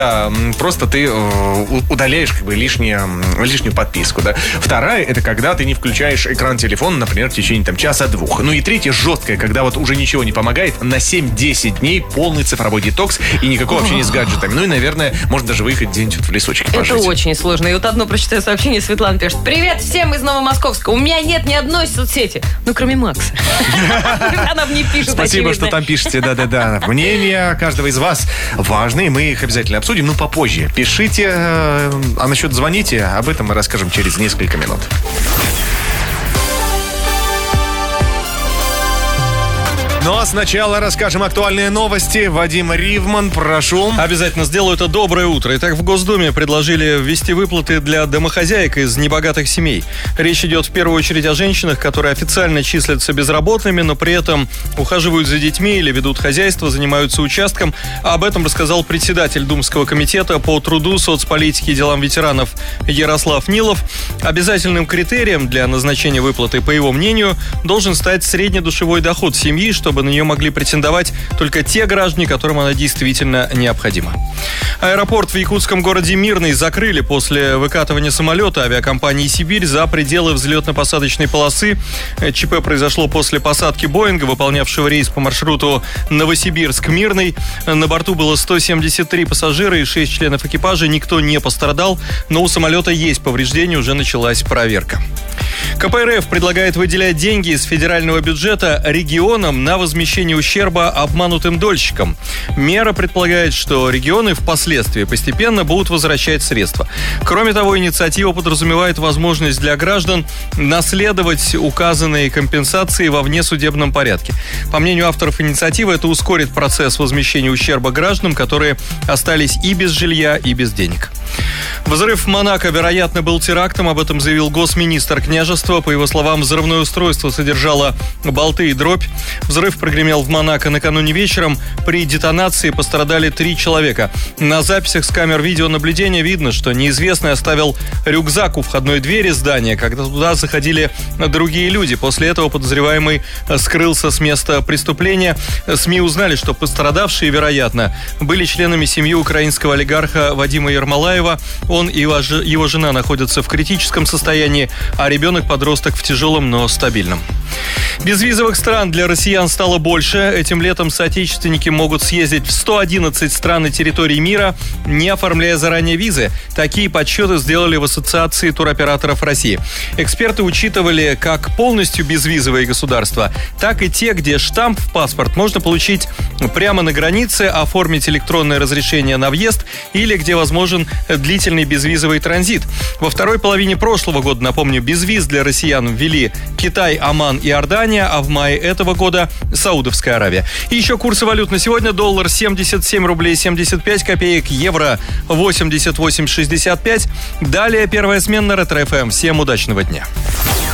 Просто ты удаляешь лишнюю подписку, да. Вторая, это когда ты не включаешь экран телефона, например, в течение часа-двух. Ну и третья, жесткая, когда вот уже ничего не помогает, на 7-10 дней полный цифровой детокс и никакого общения с гаджетами. Ну и, наверное, можно даже выехать где-нибудь в лесочке пожить. Это очень сложно. И вот одно прочитаю сообщение, Светлана пишет: «Привет всем из Новомосковска. У меня нет ни одной соцсети. Ну, кроме Макса». Она мне пишет. Спасибо, что там пишете. Да-да-да. Мнения каждого из вас важны, мы их обязательно обсудим. Ну, попозже. Пишите, а насчет звоните, об этом мы расскажем через несколько минут. Ну а сначала расскажем актуальные новости. Вадим Ривман, прошу. Обязательно сделаю это. Доброе утро. Итак, в Госдуме предложили ввести выплаты для домохозяек из небогатых семей. Речь идет в первую очередь о женщинах, которые официально числятся безработными, но при этом ухаживают за детьми или ведут хозяйство, занимаются участком. Об этом рассказал председатель Думского комитета по труду, соцполитике и делам ветеранов Ярослав Нилов. Обязательным критерием для назначения выплаты, по его мнению, должен стать среднедушевой доход семьи, чтобы на нее могли претендовать только те граждане, которым она действительно необходима. Аэропорт в якутском городе Мирный закрыли после выкатывания самолета авиакомпании «Сибирь» за пределы взлетно-посадочной полосы. ЧП произошло после посадки Боинга, выполнявшего рейс по маршруту Новосибирск-Мирный. На борту было 173 пассажира и 6 членов экипажа. Никто не пострадал, но у самолета есть повреждения, уже началась проверка. КПРФ предлагает выделять деньги из федерального бюджета регионам на возмещение ущерба обманутым дольщикам. Мера предполагает, что регионы впоследствии постепенно будут возвращать средства. Кроме того, инициатива подразумевает возможность для граждан наследовать указанные компенсации во внесудебном порядке. По мнению авторов инициативы, это ускорит процесс возмещения ущерба гражданам, которые остались и без жилья, и без денег. Взрыв в Монако, вероятно, был терактом, об этом заявил госминистр княжества. По его словам, взрывное устройство содержало болты и дробь. Взрыв прогремел в Монако накануне вечером. При детонации пострадали 3 человека. На записях с камер видеонаблюдения видно, что неизвестный оставил рюкзак у входной двери здания, когда туда заходили другие люди. После этого подозреваемый скрылся с места преступления. СМИ узнали, что пострадавшие, вероятно, были членами семьи украинского олигарха Вадима Ермолаева. Он и его жена находятся в критическом состоянии, а ребенок-подросток в тяжелом, но стабильном. Безвизовых стран для россиян стало больше. Этим летом соотечественники могут съездить в 111 стран и территорий мира, не оформляя заранее визы. Такие подсчеты сделали в Ассоциации туроператоров России. Эксперты учитывали как полностью безвизовые государства, так и те, где штамп в паспорт можно получить прямо на границе, оформить электронное разрешение на въезд или где возможен длительный безвизовый транзит. Во второй половине прошлого года, напомню, без виз для россиян ввели Китай, Оман и Иордания, а в мае этого года Саудовская Аравия. И еще курсы валют на сегодня: доллар 77 рублей 75 копеек, евро 88,65. Далее первая смена Ретро ФМ. Всем удачного дня.